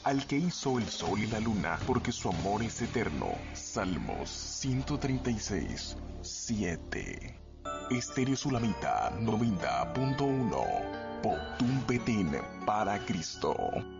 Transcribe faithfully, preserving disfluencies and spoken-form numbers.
al que hizo el sol y la luna, porque su amor es eterno. Salmos ciento treinta y seis, siete. Estéreo Sulamita noventa punto uno. Potum Petín para Cristo.